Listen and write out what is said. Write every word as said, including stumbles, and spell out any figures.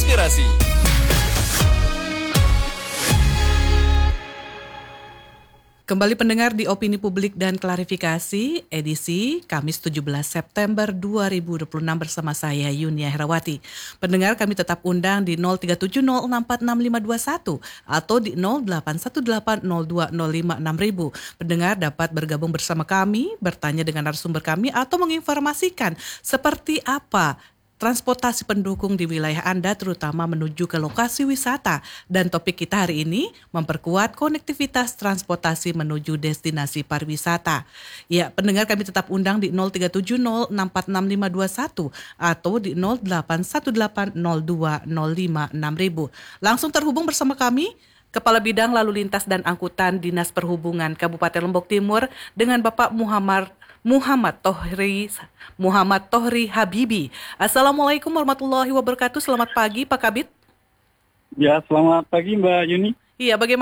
Inspirasi. Kembali pendengar di Opini Publik dan Klarifikasi, edisi Kamis tujuh belas September dua ribu dua puluh enam bersama saya Yunia Herawati. Pendengar kami tetap undang di nol tiga tujuh nol enam empat enam lima dua satu atau di nol delapan satu delapan nol dua nol lima enam ribu. Pendengar dapat bergabung bersama kami, bertanya dengan narasumber kami atau menginformasikan seperti apa transportasi pendukung di wilayah Anda terutama menuju ke lokasi wisata. Dan topik kita hari ini memperkuat konektivitas transportasi menuju destinasi pariwisata. Ya, pendengar kami tetap undang di nol tiga tujuh nol enam empat enam lima dua satu atau di nol delapan satu delapan nol dua nol lima enam ribu. Langsung terhubung bersama kami Kepala Bidang Lalu Lintas dan Angkutan Dinas Perhubungan Kabupaten Lombok Timur dengan Bapak Muhammad Muhammad Tohri Muhammad Tohri Habibi. Assalamualaikum warahmatullahi wabarakatuh. Selamat pagi Pak Kabid. Ya, selamat pagi Mbak Yuni. Iya, bagaimana